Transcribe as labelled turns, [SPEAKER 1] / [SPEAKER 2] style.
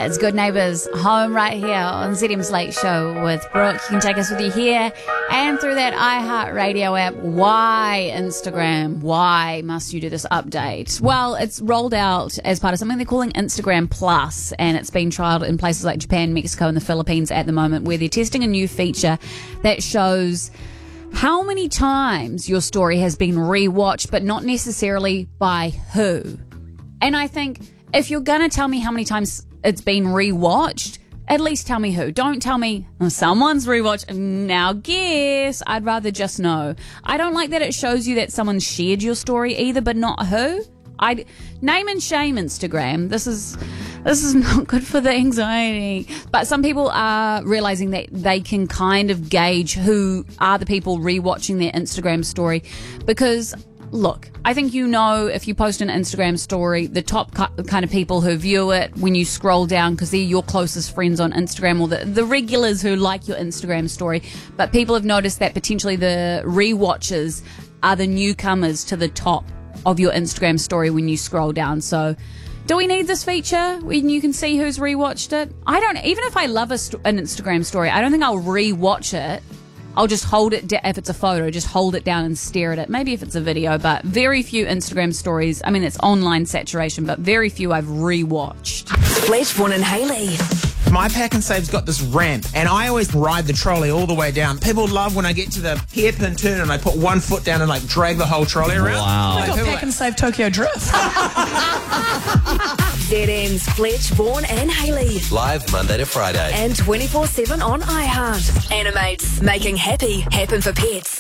[SPEAKER 1] It's Good Neighbours home right here on ZM's Late Show with Brooke. You can take us with you here and through that iHeartRadio app. Why, Instagram? Why must you do this update? Well, it's rolled out as part of something they're calling Instagram Plus, and it's been trialled in places like Japan, Mexico, and the Philippines at the moment, where they're testing a new feature that shows how many times your story has been rewatched, but not necessarily by who. And I think if you're going to tell me how many times it's been rewatched, at least tell me who. Don't tell me, oh, someone's rewatched. Now guess. I'd rather just know. I don't like that it shows you that someone shared your story either, but not who. I'd name and shame Instagram. This is not good for the anxiety. But some people are realizing that they can kind of gauge who are the people rewatching their Instagram story, because look, I think if you post an Instagram story, the top kind of people who view it when you scroll down, because they're your closest friends on Instagram, or the regulars who like your Instagram story. But people have noticed that potentially the rewatchers are the newcomers to the top of your Instagram story when you scroll down. So do we need this feature when you can see who's rewatched it? I don't. Even if I love an Instagram story, I don't think I'll rewatch it. I'll just hold it if it's a photo, just hold it down and stare at it. Maybe if it's a video, but very few Instagram stories. I mean, it's online saturation, but very few I've rewatched.
[SPEAKER 2] Fletch, Vaughan and Hayley.
[SPEAKER 3] My Pack and Save's got this ramp, and I always ride the trolley all the way down. People love when I get to the hairpin turn and I put one foot down and drag the whole trolley around.
[SPEAKER 4] Wow.
[SPEAKER 5] I got Pack and Save Tokyo Drift.
[SPEAKER 2] ZM's Fletch, Vaughan and Hayley.
[SPEAKER 4] Live Monday to Friday.
[SPEAKER 2] And 24/7 on iHeart. Animates, making happy happen for pets.